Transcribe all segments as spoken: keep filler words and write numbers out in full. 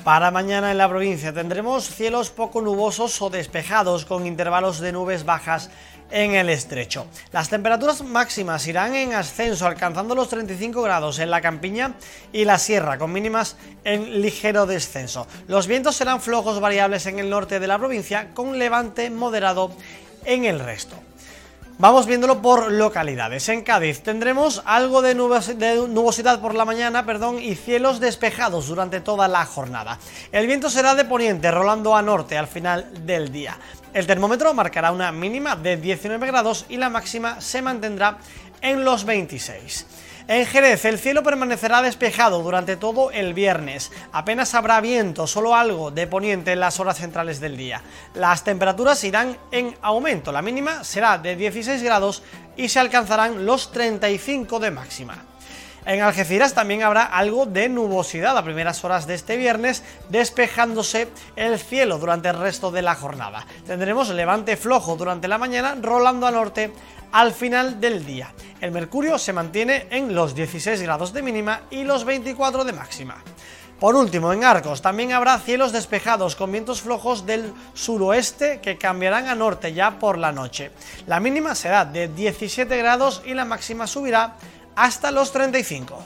Para mañana en la provincia tendremos cielos poco nubosos o despejados con intervalos de nubes bajas en el estrecho. Las temperaturas máximas irán en ascenso, alcanzando los treinta y cinco grados en la campiña y la sierra, con mínimas en ligero descenso. Los vientos serán flojos variables en el norte de la provincia, con levante moderado en el resto. Vamos viéndolo por localidades. En Cádiz tendremos algo de, nubes, de nubosidad por la mañana, perdón, y cielos despejados durante toda la jornada. El viento será de poniente, rolando a norte al final del día. El termómetro marcará una mínima de diecinueve grados y la máxima se mantendrá en los veintiséis. En Jerez el cielo permanecerá despejado durante todo el viernes, apenas habrá viento, solo algo de poniente en las horas centrales del día. Las temperaturas irán en aumento, la mínima será de dieciséis grados y se alcanzarán los treinta y cinco de máxima. En Algeciras también habrá algo de nubosidad a primeras horas de este viernes, despejándose el cielo durante el resto de la jornada. Tendremos levante flojo durante la mañana, rolando a norte al final del día. El mercurio se mantiene en los dieciséis grados de mínima y los veinticuatro de máxima. Por último, en Arcos también habrá cielos despejados con vientos flojos del suroeste que cambiarán a norte ya por la noche. La mínima será de diecisiete grados y la máxima subirá hasta los treinta y cinco.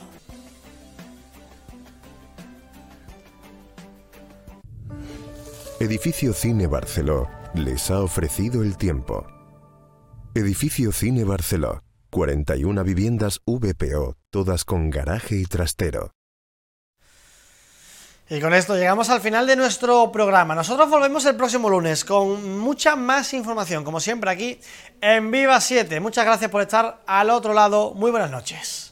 Edificio Cine Barceló les ha ofrecido el tiempo. Edificio Cine Barceló, cuarenta y una viviendas V P O, todas con garaje y trastero. Y con esto llegamos al final de nuestro programa. Nosotros volvemos el próximo lunes con mucha más información, como siempre aquí en Viva siete. Muchas gracias por estar al otro lado. Muy buenas noches.